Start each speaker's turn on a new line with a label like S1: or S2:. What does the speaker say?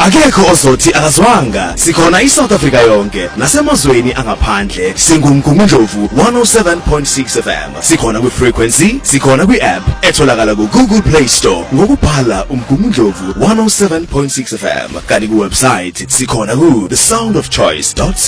S1: Akekho ozothi akazwanga. Sikhona iSouth Africa yonke nasemazweni angaphandle. Singumgungundlovu 107.6 FM. Sikhona kwi-frequency, sikhona kwi-app etholakala ku-Google Play Store ngokubhala umgungundlovu 107.6 FM. Kanti ku-website sikhona ku thesoundofchoice.co.za.